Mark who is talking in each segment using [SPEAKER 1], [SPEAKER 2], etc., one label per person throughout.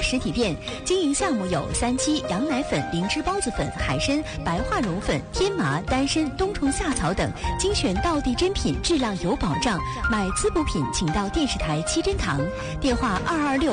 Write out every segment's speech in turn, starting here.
[SPEAKER 1] 实体店，经营项目有三七、羊奶粉、灵芝孢子粉、海参、白化绒粉、天麻、丹参、冬虫夏草等，精选道地珍品，质量有保障。买滋补品，请到电视台七珍堂，电话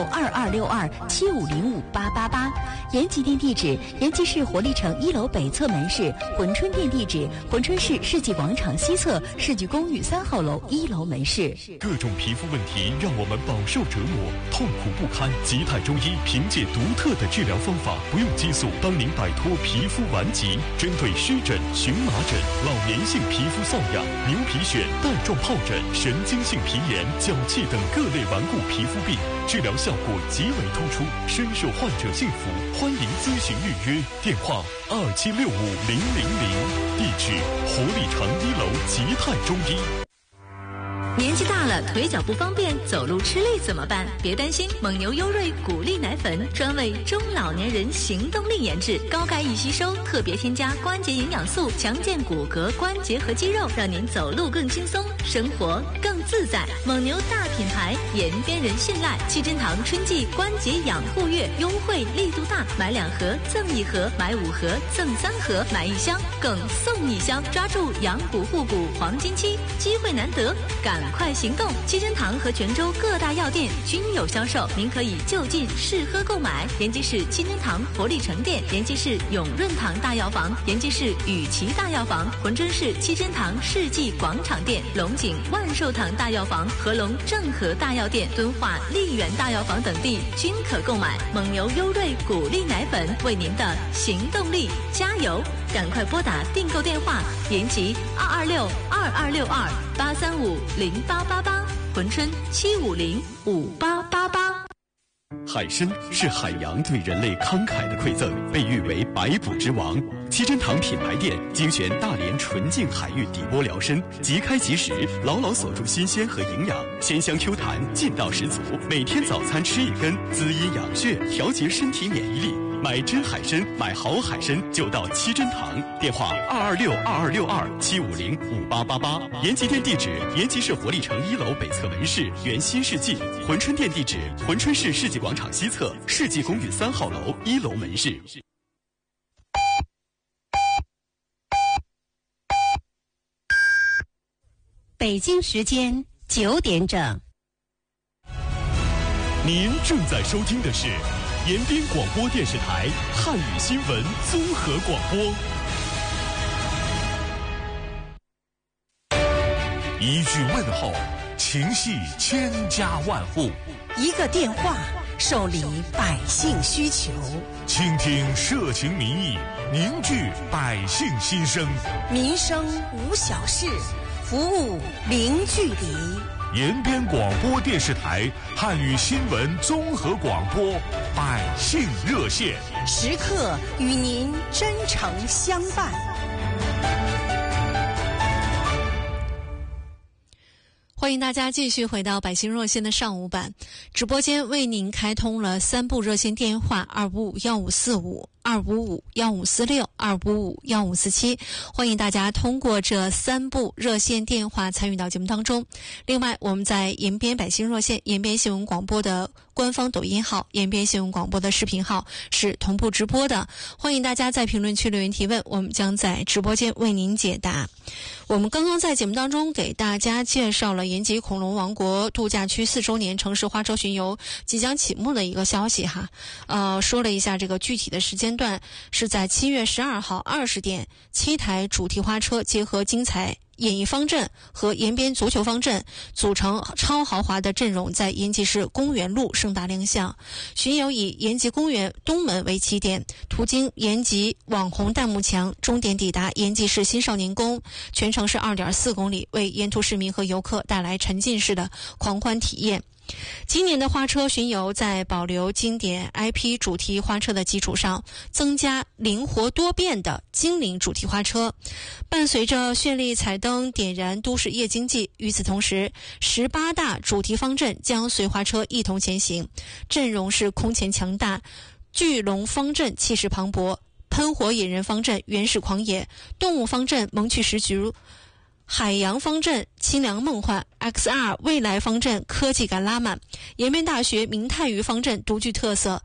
[SPEAKER 1] 226-2262-7505-888。延吉店地址：延吉市活力城1楼北侧门市；珲春店地址：珲春市世纪广场西侧世纪公寓3号楼1楼门市。
[SPEAKER 2] 各种皮肤问题让我们饱受折磨，痛苦不堪。吉泰中医凭借独特的治疗方法，不用激素，帮您摆脱皮肤顽疾。针对湿疹、荨麻疹、老年性皮肤瘙痒、牛皮癣、带状疱疹、神经性皮炎、脚气等各类顽固皮肤病，治疗效果极为突出，深受患者信服。欢迎咨询预约，电话2765-000，地址活力城1楼吉泰中医。
[SPEAKER 3] 年纪大了，腿脚不方便，走路吃力怎么办？别担心，蒙牛优瑞谷粒奶粉专为中老年人行动力研制，高钙易吸收，特别添加关节营养素，强健骨骼、关节和肌肉，让您走路更轻松，生活更自在。蒙牛大品牌，延边人信赖。七珍堂春季关节养护月优惠力度大，买2盒赠1盒，买5盒赠3盒，买1箱更送1箱，抓住养骨护骨黄金期，机会难得，赶快行动！七珍堂和泉州各大药店均有销售，您可以就近试喝购买。延吉市七珍堂活力城店、延吉市永润堂大药房、延吉市雨琦大药房、珲春市七珍堂世纪广场店、龙井万寿堂大药房、合龙正和大药店、敦化丽园大药房等地均可购买。蒙牛优瑞谷粒奶粉，为您的行动力加油！赶快拨打订购电话：延吉226-2262-835-0888，珲春750-5888。
[SPEAKER 2] 海参是海洋对人类慷慨的馈赠，被誉为百补之王。七珍堂品牌店精选大连纯净海域底波疗参，即开即食，牢牢锁住新鲜和营养，鲜香 Q 弹，劲道十足。每天早餐吃1根，滋阴养血，调节身体免疫力。买真海参，买好海参就到七珍堂，电话226-2262-750-5888。延吉店地址：延吉市活力城1楼北侧门市原新世纪。珲春店地址：珲春市世纪广场西侧世纪公寓3号楼1楼门市。
[SPEAKER 4] 北京时间9点整。
[SPEAKER 2] 您正在收听的是延边广播电视台汉语新闻综合广播。一句问候，情系千家万户；
[SPEAKER 5] 一个电话，受理百姓需求；
[SPEAKER 2] 倾听社情民意，凝聚百姓心声。
[SPEAKER 5] 民生无小事，服务零距离。
[SPEAKER 2] 延边广播电视台汉语新闻综合广播百姓热线，
[SPEAKER 5] 时刻与您真诚相伴。
[SPEAKER 6] 欢迎大家继续回到百姓热线的上午版直播间，为您开通了3部热线电话：255-1545、255-1546、255-1547，欢迎大家通过这3部热线电话参与到节目当中。另外，我们在延边百姓热线、延边新闻广播的官方抖音号、延边新闻广播的视频号是同步直播的，欢迎大家在评论区留言提问，我们将在直播间为您解答。我们刚刚在节目当中给大家介绍了延吉恐龙王国度假区4周年城市花车巡游即将启幕的一个消息哈，说了一下这个具体的时间段是在7月12号20点，7台主题花车结合精彩演艺方阵和延边足球方阵，组成超豪华的阵容，在延吉市公园路盛大亮相。巡游以延吉公园东门为起点，途经延吉网红弹幕墙，终点抵达延吉市新少年宫，全程是2.4公里，为沿途市民和游客带来沉浸式的狂欢体验。今年的花车巡游在保留经典 IP 主题花车的基础上，增加灵活多变的精灵主题花车，伴随着绚丽彩灯点燃都市夜经济。与此同时，18大主题方阵将随花车一同前行，阵容是空前强大，巨龙方阵气势磅礴，喷火野人方阵原始狂野，动物方阵萌趣十足，海洋方阵清凉梦幻， XR 未来方阵科技感拉满，延边大学明太鱼方阵独具特色，